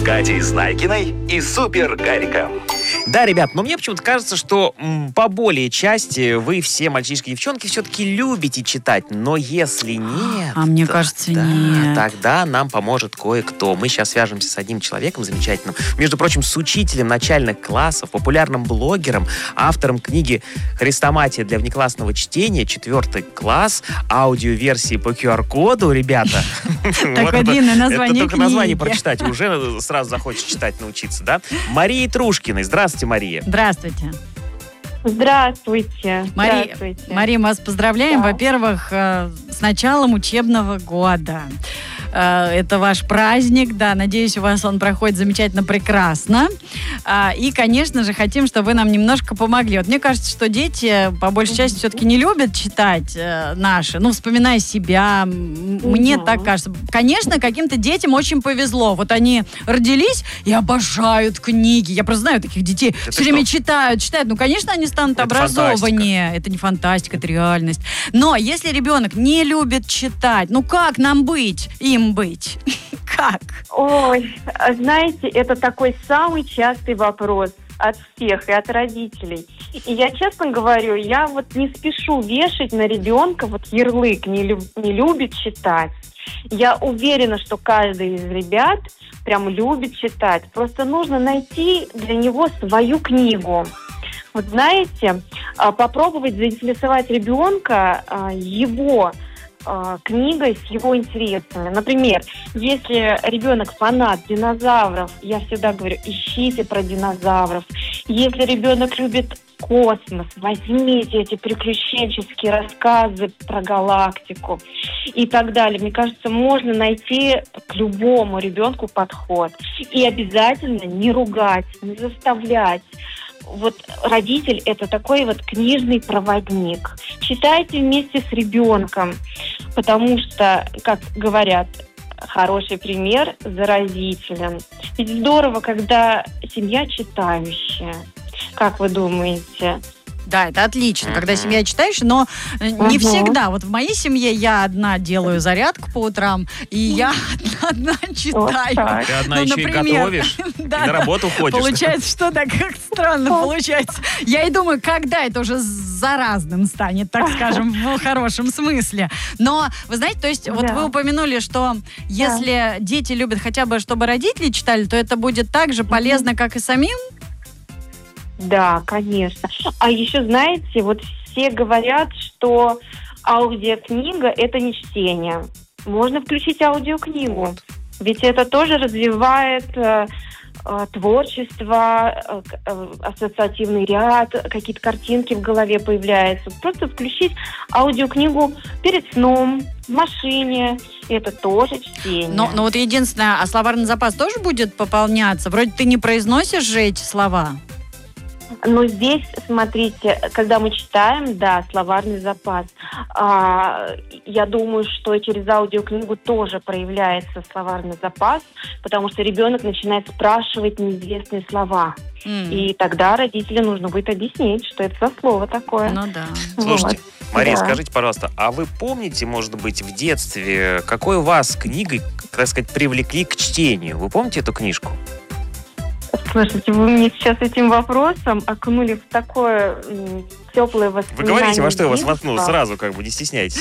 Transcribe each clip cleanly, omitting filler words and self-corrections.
Катей Знайкиной и Супер Гариком. Да, ребят, но мне почему-то кажется, что по более части вы все, мальчишки и девчонки, все-таки любите читать. Но если нет... мне кажется, нет. Тогда нам поможет кое-кто. Мы сейчас свяжемся с одним человеком замечательным. Между прочим, с учителем начальных классов, популярным блогером, автором книги «Хрестоматия для внеклассного чтения», 4 класс, аудиоверсии по QR-коду, ребята. Так длинное название книги. Это только название прочитать, уже сразу захочешь читать, научиться, да? Мария Трушкиной. Здравствуйте, Мария. Здравствуйте. Здравствуйте. Мария, мы вас поздравляем, во-первых, с началом учебного года. Это ваш праздник, да, надеюсь, у вас он проходит замечательно, прекрасно. И, конечно же, хотим, чтобы вы нам немножко помогли. Вот мне кажется, что дети, по большей части, все-таки не любят читать наши, вспоминая себя, мне так кажется. Конечно, каким-то детям очень повезло. Вот они родились и обожают книги. Я просто знаю таких детей. Все время читают. Конечно, они станут образованнее. Это не фантастика, это реальность. Но если ребенок не любит читать, как нам быть? Быть? Как? Ой, знаете, это такой самый частый вопрос от всех и от родителей. И я честно говорю, я не спешу вешать на ребенка ярлык не любит читать. Я уверена, что каждый из ребят прям любит читать. Просто нужно найти для него свою книгу. Знаете, попробовать заинтересовать ребенка его книгой с его интересами. Например, если ребенок фанат динозавров, я всегда говорю, ищите про динозавров. Если ребенок любит космос, возьмите эти приключенческие рассказы про галактику и так далее. Мне кажется, можно найти к любому ребенку подход. И обязательно не ругать, не заставлять. Родитель – это такой книжный проводник. Читайте вместе с ребенком, потому что, как говорят, хороший пример заразителен. Ведь здорово, когда семья читающая. Как вы думаете? Да, это отлично, когда семья читающая, но не всегда. В моей семье я одна делаю зарядку по утрам, и я одна читаю. Ты одна еще и готовишь, и на работу ходишь. Получается, что так как странно получается. Я и думаю, когда это уже заразным станет, так скажем, в хорошем смысле. Но, вы знаете, то есть, вы упомянули, что если дети любят хотя бы, чтобы родители читали, то это будет так же полезно, как и самим? Да, конечно. А еще, знаете, все говорят, что аудиокнига – это не чтение. Можно включить аудиокнигу, ведь это тоже развивает творчество, ассоциативный ряд, какие-то картинки в голове появляются. Просто включить аудиокнигу перед сном, в машине, это тоже чтение. Но единственное, а словарный запас тоже будет пополняться? Вроде ты не произносишь же эти слова. Но здесь, смотрите, когда мы читаем, да, словарный запас, я думаю, что через аудиокнигу тоже проявляется словарный запас, потому что ребенок начинает спрашивать неизвестные слова. И тогда родителям нужно будет объяснить, что это за слово такое. Ну да. Слушайте, Мария, скажите, пожалуйста, а вы помните, может быть, в детстве, какой вас книгой, так сказать, привлекли к чтению? Вы помните эту книжку? Слушайте, вы мне сейчас этим вопросом окунули в такое теплое воспоминание. Вы говорите, во что я вас воткнул, сразу не стесняйтесь.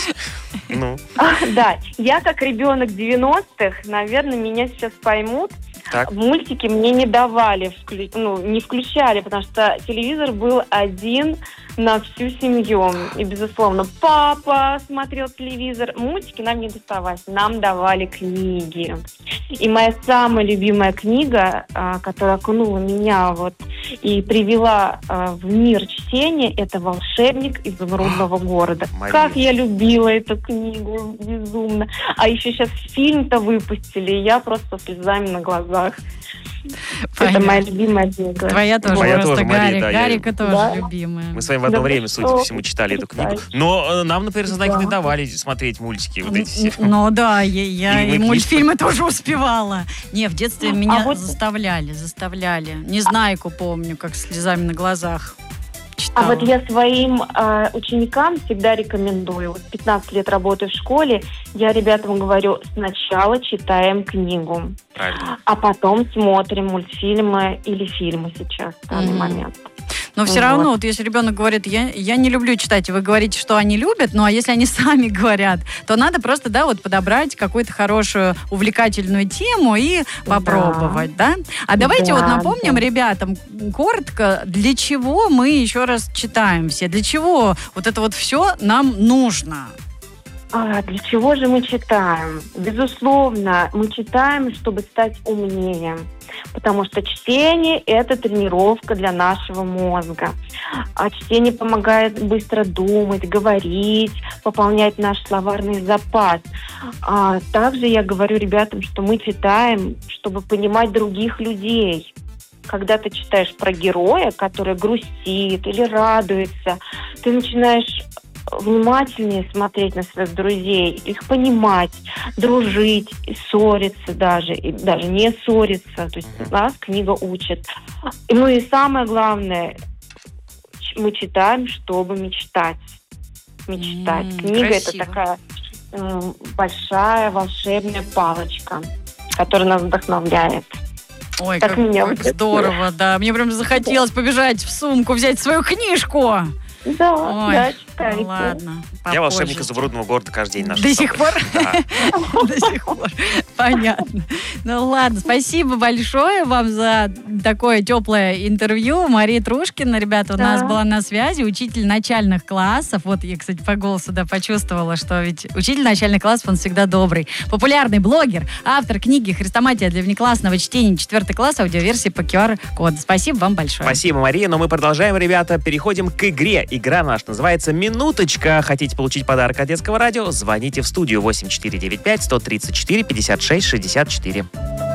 Да, я как ребенок 90-х, наверное, меня сейчас поймут. Так. Мультики мне не давали, не включали, потому что телевизор был один на всю семью. И, безусловно, папа смотрел телевизор. Мультики нам не доставались, нам давали книги. И моя самая любимая книга, которая окунула меня и привела в мир чтения, это «Волшебник изумрудного города». Мария. Как я любила эту книгу, безумно. А еще сейчас фильм-то выпустили, и я просто со слезами на глазах. Понятно. Это моя любимая книга. Твоя тоже Моя просто, тоже, Мария, да, Гарика тоже любимая. Мы с вами в одно время, судя по всему, читали эту книгу. Но нам, например, не давали смотреть мультики эти все. Ну да, я и мультфильмы клипы. тоже успевала. Не, в детстве меня заставляли. Незнайку помню, как с слезами на глазах читала. А вот я своим ученикам всегда рекомендую. Вот 15 лет работаю в школе, я ребятам говорю, сначала читаем книгу, Правильно. а потом смотрим мультфильмы или фильмы сейчас в данный момент. Но все равно, вот если ребенок говорит, я не люблю читать, и вы говорите, что они любят, ну а если они сами говорят, то надо просто, да, вот подобрать какую-то хорошую, увлекательную тему и попробовать, да? А давайте вот напомним ребятам коротко, для чего мы еще раз читаем все, для чего вот это вот все нам нужно. Для чего же мы читаем? Безусловно, мы читаем, чтобы стать умнее. Потому что чтение – это тренировка для нашего мозга. А чтение помогает быстро думать, говорить, пополнять наш словарный запас. Также я говорю ребятам, что мы читаем, чтобы понимать других людей. Когда ты читаешь про героя, который грустит или радуется, ты начинаешь внимательнее смотреть на своих друзей, их понимать, дружить, и ссориться даже, и даже не ссориться. То есть нас книга учит. Ну и самое главное, мы читаем, чтобы мечтать. Мечтать. Книга красиво. Это такая большая волшебная палочка, которая нас вдохновляет. Ой, Так меня как вот здорово, да. Мне прям захотелось побежать в сумку, взять свою книжку. Да, Ой, да, читайте. ну ладно. Я волшебник попозже. изумрудного города каждый день ношу. До с сих собой. пор? Да. До сих пор. Понятно. Ну ладно, спасибо большое вам за такое теплое интервью. Мария Трушкина, ребята, у нас была на связи, учитель начальных классов. Вот я, кстати, по голосу почувствовала, что ведь учитель начальных классов, он всегда добрый. Популярный блогер, автор книги «Хрестоматия для внеклассного чтения 4 класс», аудиоверсии по QR-коду. Спасибо вам большое. Спасибо, Мария. Но мы продолжаем, ребята. Переходим к игре. Игра наша называется «Минуточка». Хотите получить подарок от Детского радио? Звоните в студию 8495-134-56-64.